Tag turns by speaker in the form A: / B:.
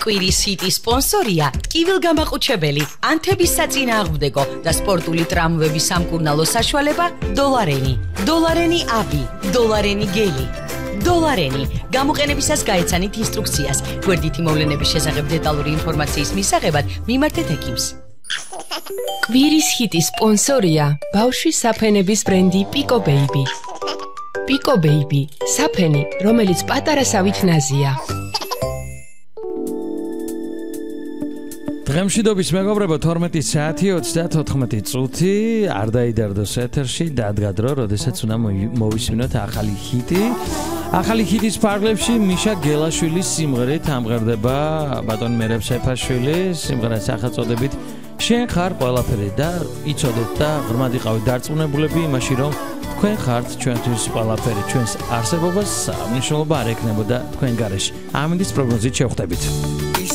A: კვირის ჰიტის სპონსორია ტკივილგამაყუჩებელი, ანთების საწინააღმდეგო და სპორტული ტრამვების სამკურნალო საშუალება დოლარენი. დოლარენი აბი, დოლარენი გელი. დოლარენი. გამოყენებისას გაეცანით ინსტრუქციას. გვერდითი მოვლენების შესახებ დეტალური ინფორმაციის მისაღებად მიმართეთ ექიმს.
B: კვირის ჰიტის სპონსორია ბავშვის საფენების ბრენდი Pico Baby. Pico Baby, საფენი, რომელიც პატარა სავით ნაზია.
C: დღემშვიდობის მეგობრებო 12 საათი 34 წუთი არ დაიდარდოს ეთერში დადგა დრო, როდესაც უნდა მოვისმინოთ ახალი ჰიტი. ახალი ჰიტის ფარგლებში მიშა გელაშვილის სიმღერით ამღერდება ბატონი მერაბ სეფაშვილი, სიმღერას სახელწოდებით შენ ხარ ყველაფერი და იცოდეთ და ღრმად იყავით დარწმუნებულები იმაში, რომ თქვენ ხართ ჩვენთვის ყველაფერი, ჩვენს არსებობას მნიშვნელობა არ ექნებოდა თქვენ გარეშე. ამინდის პროგნოზით შევხვდებით.